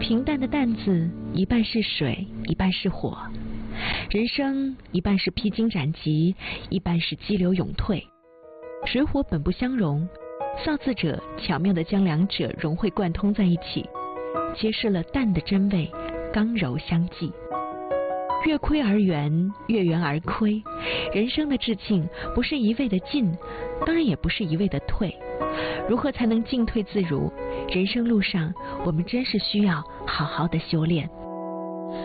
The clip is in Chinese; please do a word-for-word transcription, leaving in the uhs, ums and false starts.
平淡的担子，一半是水，一半是火。人生一半是披荆斩棘，一半是激流勇退。水火本不相容，造字者巧妙地将两者融会贯通在一起，揭示了淡的真味，刚柔相济。越亏而圆，越圆而亏。人生的至境不是一味的进，当然也不是一味的退。如何才能进退自如？人生路上，我们真是需要好好的修炼。